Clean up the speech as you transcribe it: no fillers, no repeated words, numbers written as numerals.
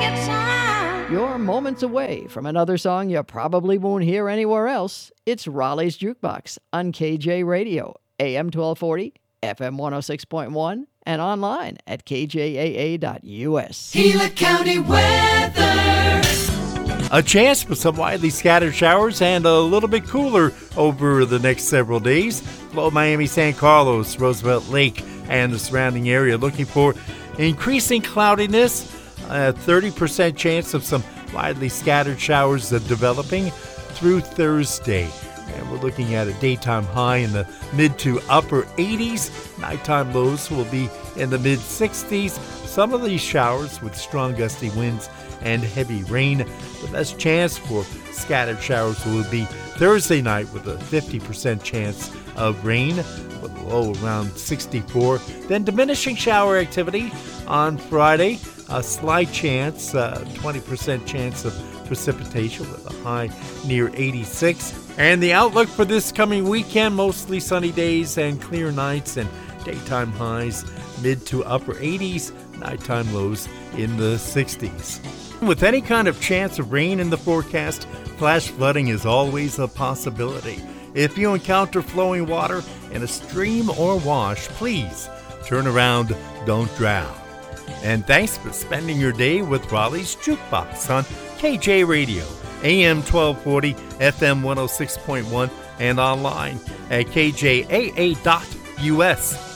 You're moments away from another song you probably won't hear anywhere else. It's Raleigh's Jukebox on KJ Radio, AM 1240, FM 106.1, and online at kjaa.us. Gila County weather. A chance for some widely scattered showers and a little bit cooler over the next several days. Below Miami, San Carlos, Roosevelt Lake, and the surrounding area looking for increasing cloudiness. A 30% chance of some widely scattered showers developing through Thursday. And we're looking at a daytime high in the mid to upper 80s. Nighttime lows will be in the mid 60s. Some of these showers with strong gusty winds and heavy rain. The best chance for scattered showers will be Thursday night with a 50% chance of rain, with a low around 64. Then diminishing shower activity on Friday. A slight chance, 20% chance of precipitation with a high near 86. And the outlook for this coming weekend, mostly sunny days and clear nights and daytime highs mid to upper 80s, nighttime lows in the 60s. With any kind of chance of rain in the forecast, flash flooding is always a possibility. If you encounter flowing water in a stream or wash, please turn around, don't drown. And thanks for spending your day with Raleigh's Jukebox on KJ Radio, AM 1240, FM 106.1, and online at kjaa.us.